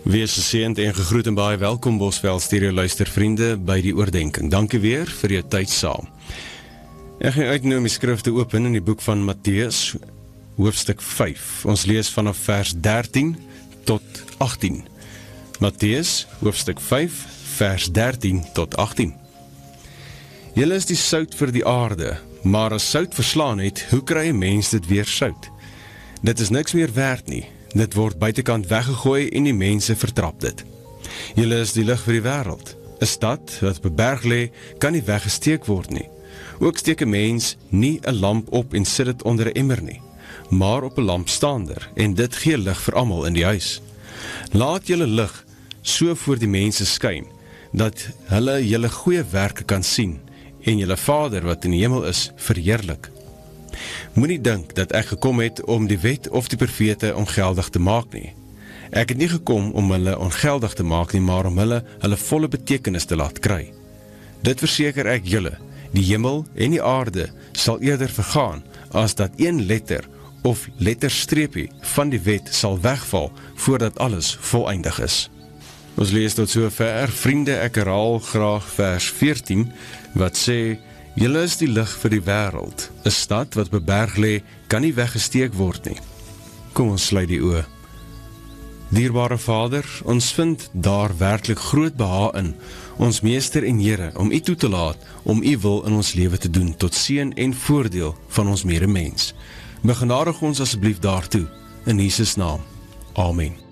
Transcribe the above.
Wees geseënd en gegroet en baie welkom Bosveld Stereo luistervriende by die oordenking. Dankie weer vir jou tyd saam. Ek gaan uitnoem die skrifte open in die boek van Matteus, hoofstuk 5. Ons lees vanaf vers 13 tot 18. Matteus, hoofstuk 5, vers 13 tot 18. Julle is die sout vir die aarde, maar as sout verslaan het, hoe kry 'n mens dit weer sout? Dit is niks meer werd nie. Dit word buitekant weggegooi en die mense vertrap dit. Julle is die lig vir die wêreld. 'n Stad wat op 'n berg lê, kan nie weggesteek word nie. Ook steek 'n mens nie 'n lamp op en sit dit onder 'n emmer nie, maar op 'n lampstander, en dit gee lig vir almal in die huis. Laat julle lig so voor die mense skyn, dat hulle julle goeie werke kan sien, en julle Vader wat in die hemel is, verheerlik. Moenie dink dat ek gekom het om die wet of die profete ongeldig te maak nie. Ek het nie gekom om hulle ongeldig te maak nie, maar om hulle volle betekenis te laat kry. Dit verseker ek julle, die hemel en die aarde sal eerder vergaan, as dat een letter of letterstreepie van die wet sal wegval, voordat alles voleindig is. Ons lees tot sover, vriende, ek herhaal graag vers 14, wat sê, julle is die lig vir die wêreld. 'n Stad wat op 'n berg lê, kan nie weggesteek word nie. Kom ons sluit die oë. Dierbare Vader, ons vind daar werklik groot behae in, ons Meester en Here, om U toe te laat, om U wil in ons lewe te doen, tot seën en voordeel van ons medemens. Begenadig ons asseblief daartoe, in Jesus naam. Amen.